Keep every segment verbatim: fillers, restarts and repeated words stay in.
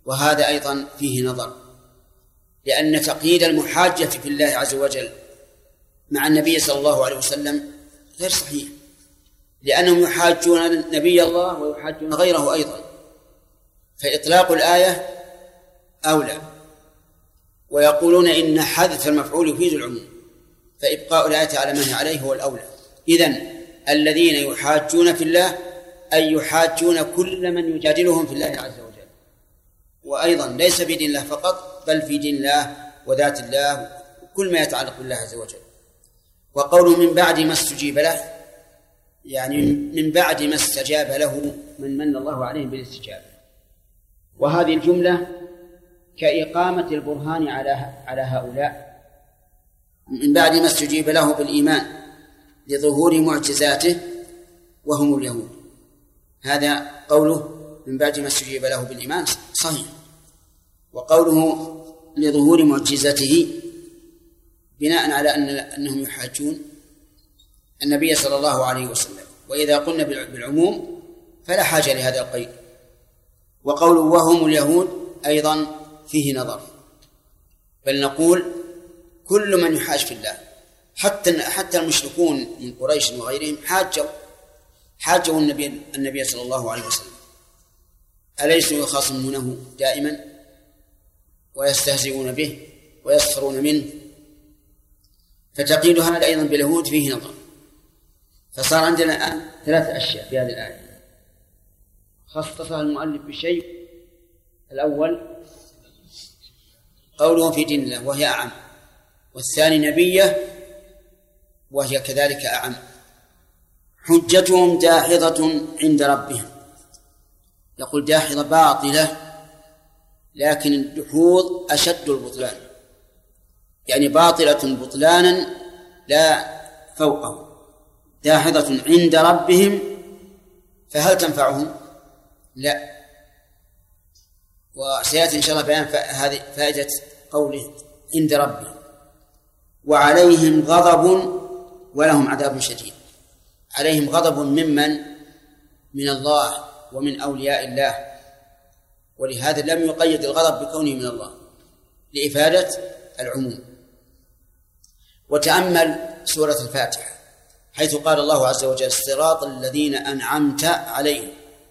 وهذا أيضا فيه نظر، لأن تقييد المحاجة في الله عز وجل مع النبي صلى الله عليه وسلم غير صحيح، لأنهم يحاجون نبي الله ويحاجون غيره أيضا، فإطلاق الآية أولى، ويقولون إن حذف المفعول يفيد العموم، فإبقاء الآية على ما هي عليه هو الأولى. إذن الذين يحاجون في الله أي يحاجون كل من يجادلهم في الله عز وجل، وأيضا ليس في دين الله فقط بل في دين الله وذات الله وكل ما يتعلق بالله عز وجل. وقوله من بعد ما استجيب له يعني من بعد ما استجاب له من من الله عليهم بالاستجابة، وهذه الجملة كإقامة البرهان على على هؤلاء من بعد ما استجيب له بالإيمان لظهور معجزاته وهم اليهود. هذا قوله من بعد ما استجيب له بالإيمان صحيح، وقوله لظهور معجزته بناء على أن أنهم يحاجون النبي صلى الله عليه وسلم، وإذا قلنا بالعموم فلا حاجة لهذا القيد. وقوله وهم اليهود أيضا فيه نظر، بل نقول كل من يحاج في الله، حتى حتى المشركون من قريش وغيرهم حاجوا حاجوا النبي النبي صلى الله عليه وسلم، أليسوا يخاصمونه دائما ويستهزئون به ويسخرون منه؟ فتقييد هذا أيضا باليهود فيه نظر. فصار عندنا الآن ثلاث أشياء في هذه الآية خصصها المؤلف بشيء. الأول قوله في دين الله وهي أعم، والثاني نبيه وهي كذلك أعم. حجتهم داحضة عند ربهم، يقول داحضة باطلة، لكن الدحوض أشد البطلان، يعني باطلة بطلانا لا فوقه. داحضة عند ربهم فهل تنفعهم؟ لا. وسيأتي إن شاء الله بيان هذه فائدة قوله عند ربهم. وعليهم غضب ولهم عذاب شديد. عليهم غضب ممن؟ من الله ومن أولياء الله، ولهذا لم يقيد الغضب بكونه من الله لإفادة العموم. وتأمل سورة الفاتحة حيث قال الله عز وجل صراط الذين أنعمت عليهم،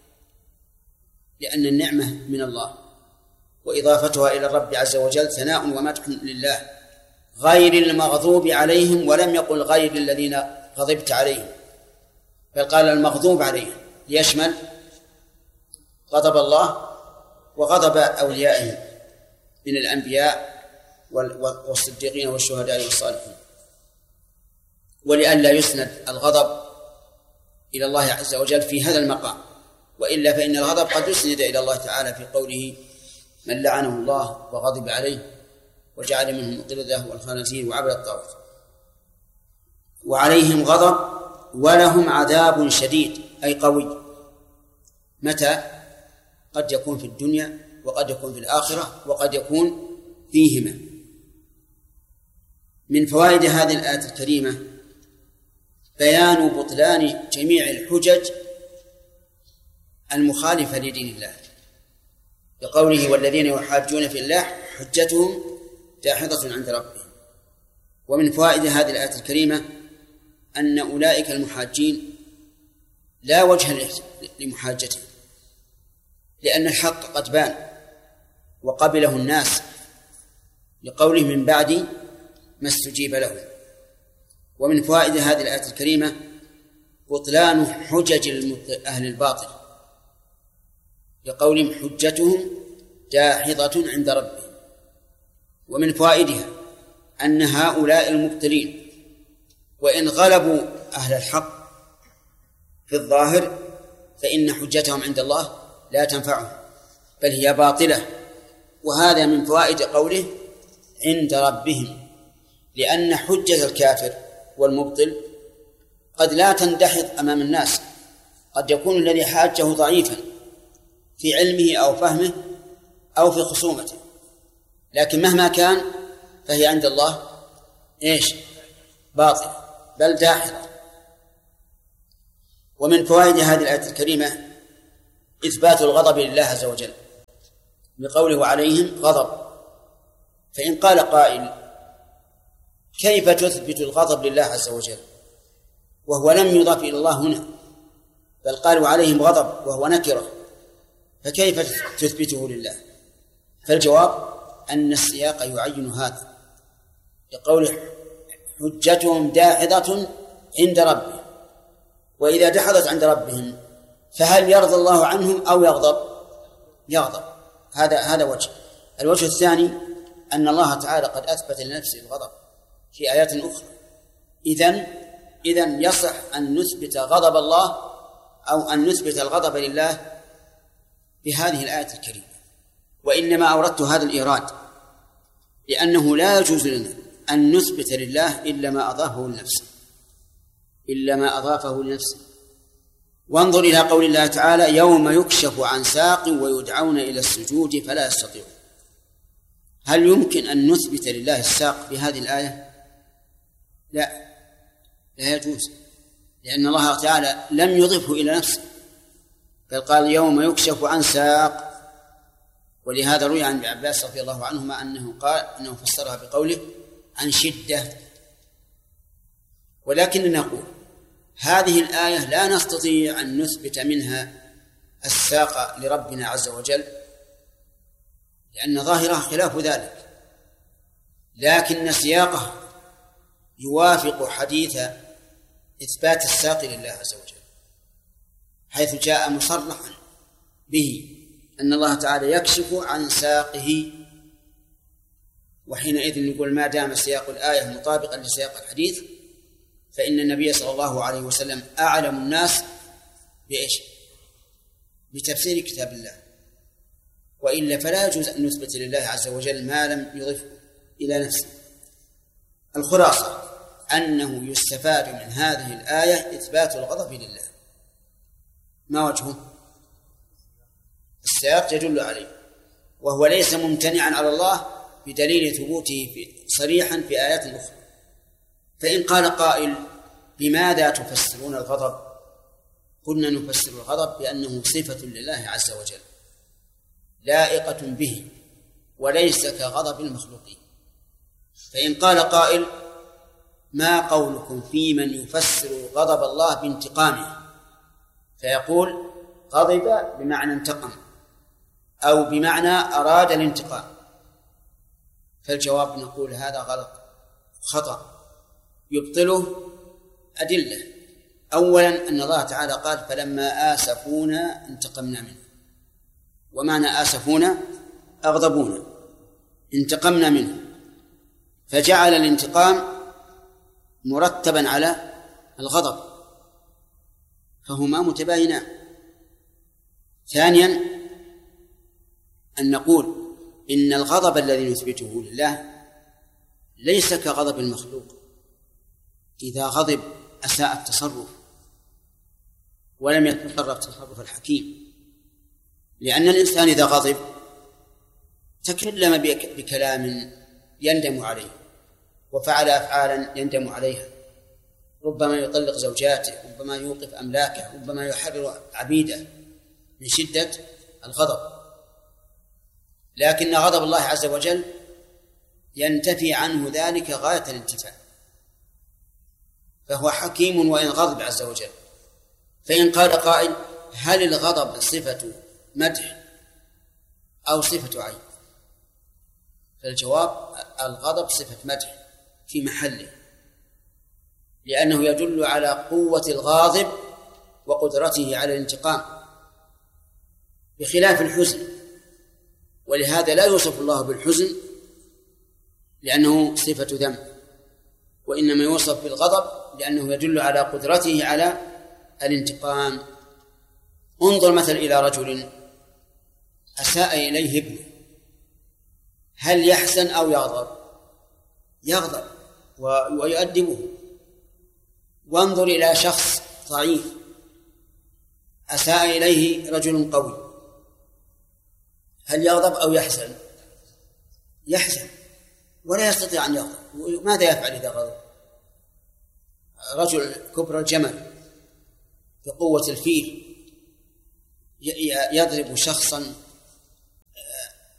لأن النعمة من الله وإضافتها إلى الرب عز وجل ثناء ومدح لله، غير المغضوب عليهم، ولم يقل غير الذين غضبت عليهم، بل قال المغضوب عليهم ليشمل غضب الله وغضب أوليائهم من الأنبياء والصديقين والشهداء والصالحين، ولئلا يسند الغضب إلى الله عز وجل في هذا المقام، وإلا فإن الغضب قد يسند إلى الله تعالى في قوله من لعنه الله وغضب عليه وجعل منهم القردة والخنازير وعبد الطاغوت. وعليهم غضب ولهم عذاب شديد أي قوي. متى؟ قد يكون في الدنيا وقد يكون في الآخرة وقد يكون فيهما. من فوائد هذه الآية الكريمة بيان بطلان جميع الحجج المخالفة لدين الله، لقوله والذين يحاجون في الله حجتهم داحضة عند ربهم. ومن فوائد هذه الآية الكريمة أن أولئك المحاجين لا وجه لمحاجتهم، لأن الحق قد بان وقبله الناس، لقوله من بعد ما استجيب له. ومن فوائد هذه الآية الكريمة بطلان حجج أهل الباطل، لقولهم حجتهم داحضة عند ربهم. ومن فوائدها أن هؤلاء المبطلين وإن غلبوا أهل الحق في الظاهر فإن حجتهم عند الله لا تنفعهم بل هي باطلة. وهذا من فوائد قوله عند ربهم، لأن حجة الكافر والمبطل قد لا تندحض أمام الناس، قد يكون الذي حاجه ضعيفا في علمه أو فهمه أو في خصومته، لكن مهما كان فهي عند الله إيش؟ باطل بل داحضة. ومن فوائد هذه الآية الكريمة إثبات الغضب لله عز وجل، بقوله وعليهم غضب. فإن قال قائل كيف تثبت الغضب لله عز وجل وهو لم يضاف إلى الله هنا، بل قال وعليهم غضب وهو نكرة، فكيف تثبته لله؟ فالجواب أن السياق يعين هذا، لقوله حجتهم داحضة عند ربهم، وإذا دحضت عند ربهم فهل يرضى الله عنهم أو يغضب؟ يغضب. هذا هذا وجه. الوجه الثاني أن الله تعالى قد أثبت لنفسه الغضب في آيات أخرى، إذن إذن يصح أن نثبت غضب الله أو أن نثبت الغضب لله بهذه الآية الكريمة. وإنما أوردت هذا الإيراد لأنه لا يجوز لنا أن نثبت لله إلا ما أضافه لنفسه إلا ما أضافه لنفسه. وانظر إلى قول الله تعالى يوم يكشف عن ساق ويدعون إلى السجود فلا يستطيعون. هل يمكن أن نثبت لله الساق بهذه الآية؟ لا، لا يجوز، لأن الله تعالى لم يضفه إلى نفسه، بل قال يوم يكشف عن ساق. ولهذا روي عن ابن عباس رضي الله عنهما أنه قال أنه فسرها بقوله عن شدة. ولكن نقول هذه الآية لا نستطيع أن نثبت منها الساق لربنا عز وجل، لأن ظاهرها خلاف ذلك، لكن سياقه يوافق حديث إثبات الساق لله عز وجل، حيث جاء مصرحا به أن الله تعالى يكشف عن ساقه. وحينئذ نقول ما دام سياق الآية مطابقا لسياق الحديث فإن النبي صلى الله عليه وسلم أعلم الناس بإيش؟ بتفسير كتاب الله، وإلا فلا يجوز أن نثبت لله عز وجل ما لم يضفه إلى نفسه. الخلاصة أنه يستفاد من هذه الآية إثبات الغضب لله. ما وجهه؟ السياق يدل عليه، وهو ليس ممتنعا على الله بدليل ثبوته في صريحا في آيات أخرى. فإن قال قائل بماذا تفسرون الغضب؟ قلنا نفسر الغضب بأنه صفة لله عز وجل لائقة به وليس كغضب المخلوقين. فإن قال قائل ما قولكم في من يفسر غضب الله بانتقامه؟ فيقول غضب بمعنى انتقم أو بمعنى أراد الانتقام. فالجواب نقول هذا غلط خطأ يبطله أدلة. أولا أن الله تعالى قال فلما آسفونا انتقمنا منه، ومعنى آسفونا أغضبونا، انتقمنا منه، فجعل الانتقام مرتبا على الغضب، فهما متباينان. ثانيا أن نقول إن الغضب الذي نثبته لله ليس كغضب المخلوق، إذا غضب أساء التصرف ولم يتصرف تصرف الحكيم، لأن الإنسان إذا غضب تكلم بكلام يندم عليه وفعل أفعالا يندم عليها، ربما يطلق زوجاته، ربما يوقف أملاكه، ربما يحرر عبيده من شدة الغضب. لكن غضب الله عز وجل ينتفي عنه ذلك غاية الانتفاع، فهو حكيم وإن غضب عز وجل. فإن قال قائل هل الغضب صفة مدح أو صفة عيب؟ فالجواب الغضب صفة مدح في محله، لأنه يدل على قوة الغاضب وقدرته على الانتقام بخلاف الحزن، ولهذا لا يوصف الله بالحزن لأنه صفة ذم، وإنما يوصف بالغضب لأنه يدل على قدرته على الانتقام. انظر مثلا إلى رجل أساء إليه ابنه، هل يحزن أو يغضب؟ يغضب ويؤدبه. وانظر إلى شخص ضعيف أساء إليه رجل قوي، هل يغضب أو يحزن؟ يحزن ولا يستطيع أن يغضب. ماذا يفعل إذا غضب؟ رجل كبر الجمل بقوة الفيل يضرب شخصا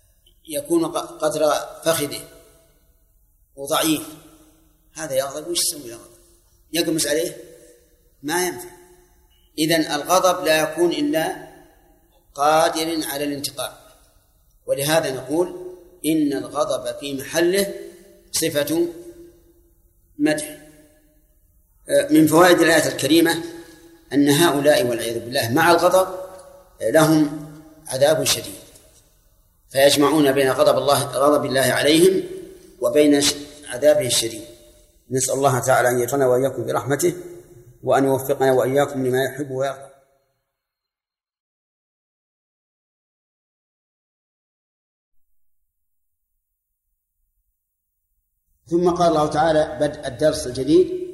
يكون قدر فخذه وضعيف، هذا يغضب وش يسوي؟ يغضب يقمس عليه؟ ما ينفع. إذن الغضب لا يكون إلا قادر على الانتقام، ولهذا نقول إن الغضب في محله صفة مدح. من فوائد الآية الكريمة أن هؤلاء والعياذ بالله مع الغضب لهم عذاب شديد، فيجمعون بين غضب الله غضب الله عليهم وبين عذابه الشديد. نسأل الله تعالى أن يجعلنا وإياكم برحمته، وأن يوفقنا وإياكم لما يحب ويرضى. ثم قال الله تعالى بدء الدرس الجديد: